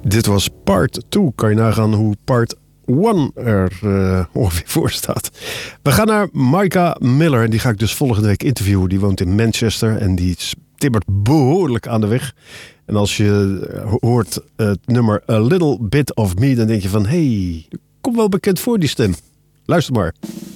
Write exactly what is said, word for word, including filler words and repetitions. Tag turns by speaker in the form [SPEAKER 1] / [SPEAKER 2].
[SPEAKER 1] Dit was part twee. Kan je nagaan hoe part één er uh, ongeveer voor staat. We gaan naar Maika Miller. En die ga ik dus volgende week interviewen. Die woont in Manchester. En die timmert behoorlijk aan de weg. En als je hoort het nummer A Little Bit of Me. Dan denk je van, hé, hey, komt wel bekend voor die stem. Luister maar.